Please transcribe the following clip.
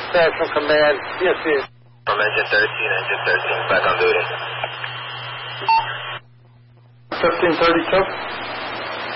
Central Command. Yes, sir. From engine 13, back on duty. 1530, Chuck.